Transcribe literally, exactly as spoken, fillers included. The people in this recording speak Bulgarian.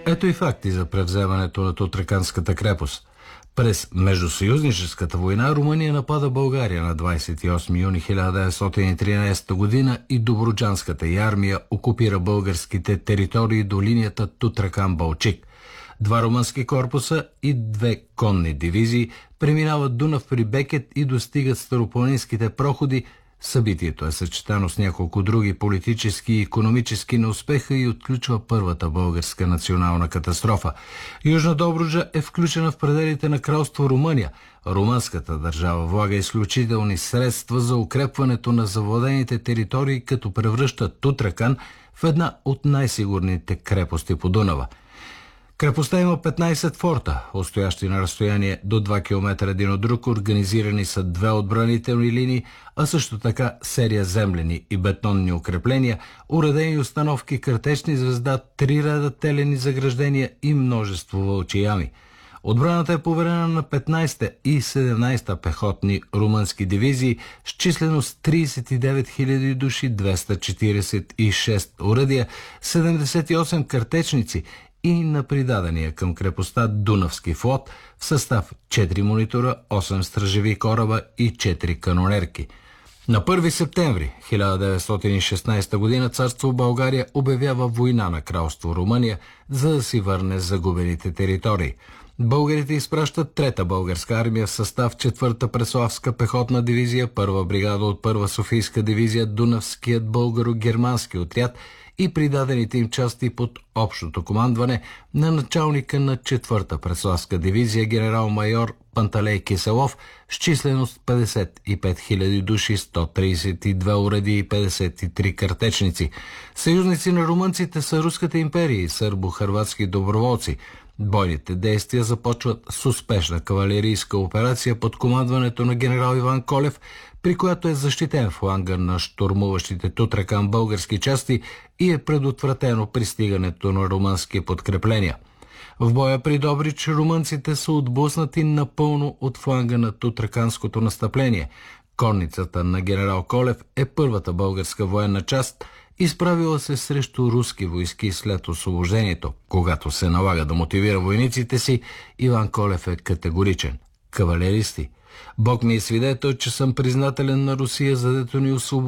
Ето и факти за превземането на Тутраканската крепост. През Междусъюзническата война Румъния напада България на двадесет и осми юни хиляда деветстотин и тринадесета година и Добруджанската й армия окупира българските територии до линията Тутракан-Балчик. Два румънски корпуса и две конни дивизии преминават Дунав при Бекет и достигат старопланинските проходи. Събитието е съчетано с няколко други политически и икономически неуспеха и отключва първата българска национална катастрофа. Южна Добруджа е включена в пределите на кралство Румъния. Румънската държава влага изключителни средства за укрепването на завладените територии, като превръща Тутракан в една от най-сигурните крепости по Дунава. Крепостта има петнадесет форта, отстоящи на разстояние до два километра един от друг, организирани са две отбранителни линии, а също така серия землени и бетонни укрепления, уредени установки, картечни звезда, три реда телени заграждения и множество вълчи ями. Отбраната е поверена на петнадесета и седемнадесета пехотни румънски дивизии с численост тридесет и девет хиляди души, двеста четиридесет и шест оръдия, седемдесет и осем картечници и на придадения към крепостта Дунавски флот в състав четири монитора, осем стражеви кораба и четири канонерки. На първи септември хиляда деветстотин и шестнадесета година царство България обявява война на кралство Румъния, за да си върне загубените територии. Българите изпращат трета българска армия в състав четвърта Преславска пехотна дивизия, първа бригада от първа Софийска дивизия, Дунавският българо-германски отряд и придадените им части под общото командване на началника на четвърта Преславска дивизия генерал-майор Панталей Киселов с численост петдесет и пет хиляди души, сто тридесет и две оръдия и петдесет и три картечници. Съюзници на румънците са Руската империя и сърбо-хърватски доброволци. Бойните действия започват с успешна кавалерийска операция под командването на генерал Иван Колев, при която е защитен фланга на щурмуващите Тутракан български части и е предотвратено пристигането на румънски подкрепления. В боя при Добрич румънците са отблъснати напълно от фланга на тутраканското настъпление. Конницата на генерал Колев е първата българска военна част, изправила се срещу руски войски след освобождението. Когато се налага да мотивира войниците си, Иван Колев е категоричен. Кавалеристи, Бог ми е свидетел, че съм признателен на Русия, за дето ни освободи